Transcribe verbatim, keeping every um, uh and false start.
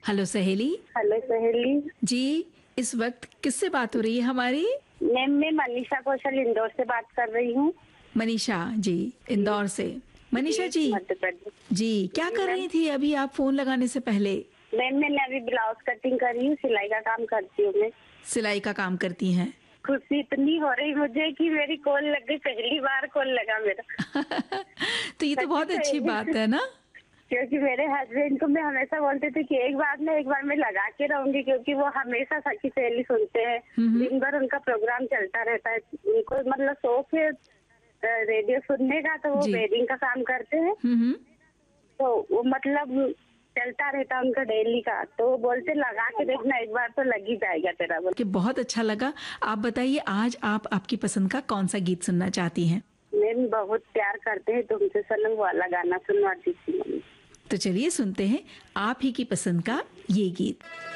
Hello सहेली। Hello सहेली। जी, इस वक्त किससे बात हो रही है हमारी? मैम मैं मनीषा कौशल इंदौर से बात कर रही हूँ। मनीषा जी, इंदौर से। मनीषा जी मध्य प्रदेश। जी क्या जी कर मैम। रही थी अभी आप फोन लगाने से पहले? मैम मैंने अभी ब्लाउज कटिंग करी हूँ, सिलाई का काम करती हूँ मैं। सिलाई का काम करती हैं? खुशी इतनी हो रही मुझे कि मेरी कॉल लग गई, पहली बार कॉल लगा मेरा। तो ये तो सच्ची बहुत अच्छी बात सहेली। है ना। क्योंकि मेरे हस्बैंड को मैं हमेशा बोलती थी कि एक बार ना एक बार मैं लगा के रहूंगी, क्योंकि वो हमेशा सच्ची सहेली सुनते हैं। हम्म। दिन भर उनका प्रोग्राम चलता रहता है, उनको मतलब शौक है अ, रेडियो सुनने का, तो वो जी। वेडिंग का काम करते हैं। हम्म। तो वो मतलब चलता रहता उनका डेली का, तो वो बोलते लगा के देखना, एक बार तो लग ही जाएगा तेरा। बोल कि बहुत अच्छा लगा। आप बताइए आज आप आपकी पसंद का कौन सा गीत सुनना चाहती हैं? मैम बहुत प्यार करते हैं तुमसे सनम वाला गाना सुनवाती थी मम्मी। तो चलिए सुनते हैं आप ही की पसंद का ये गीत।